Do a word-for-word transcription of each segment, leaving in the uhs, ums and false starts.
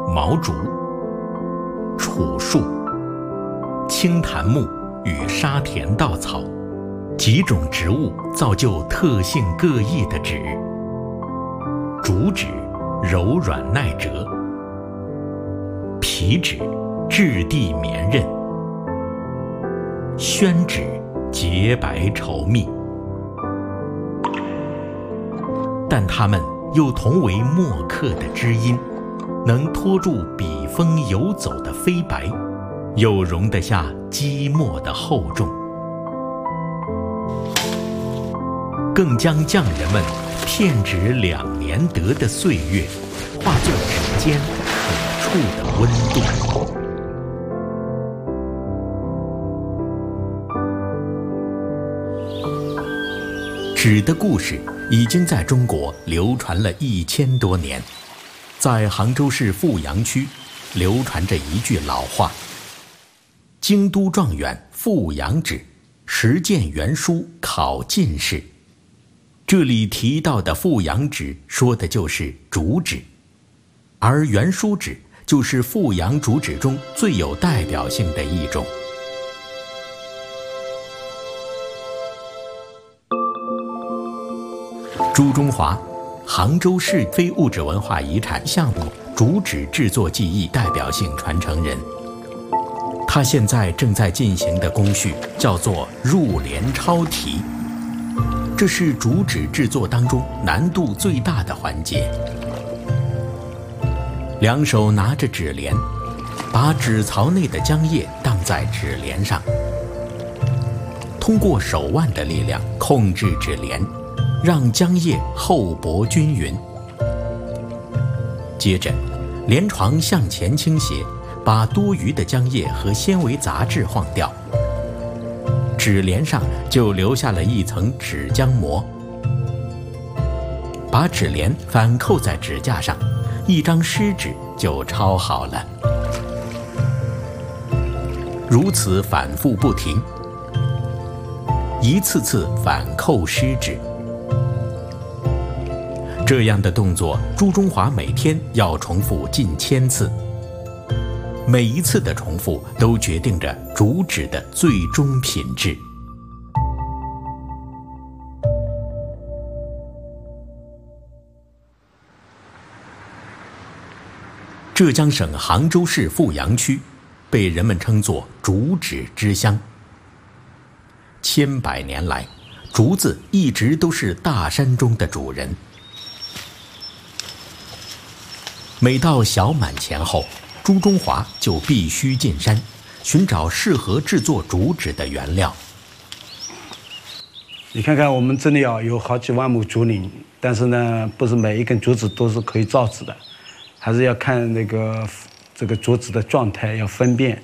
毛竹、楚树、青檀木与沙田稻草几种植物造就特性各异的纸。竹纸柔软耐折，皮纸质地绵韧，宣纸洁白稠密。但它们又同为墨客的知音，能托住笔锋游走的飞白，又容得下积墨的厚重，更将匠人们片纸两年得的岁月，化作指尖可触的温度。纸的故事已经在中国流传了一千多年。在杭州市富阳区流传着一句老话：京都状元富阳纸，实践原书考进士。这里提到的富阳纸说的就是竹纸，而原书纸就是富阳竹纸中最有代表性的一种。朱中华，杭州市非物质文化遗产项目竹纸制作技艺代表性传承人。他现在正在进行的工序叫做入帘抄题，这是竹纸制作当中难度最大的环节。两手拿着纸帘，把纸槽内的浆液荡在纸帘上，通过手腕的力量控制纸帘，让浆液厚薄均匀。接着，帘床向前倾斜，把多余的浆液和纤维杂质晃掉，纸帘上就留下了一层纸浆膜。把纸帘反扣在纸架上，一张湿纸就抄好了。如此反复不停，一次次反扣湿纸。这样的动作，朱中华每天要重复近千次，每一次的重复都决定着竹纸的最终品质。浙江省杭州市富阳区被人们称作竹纸之乡。千百年来，竹子一直都是大山中的主人。每到小满前后，朱中华就必须进山，寻找适合制作竹纸的原料。 你看看我们这里啊，有好几万亩竹林，但是呢，不是每一根竹子都是可以造纸的，还是要看那个这个竹子的状态，要分辨。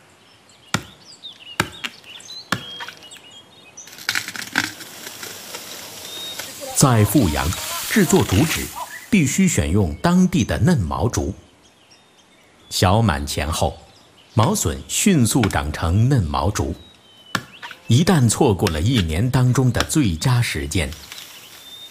在富阳，制作竹纸必须选用当地的嫩毛竹。小满前后，毛笋迅速长成嫩毛竹，一旦错过了一年当中的最佳时间，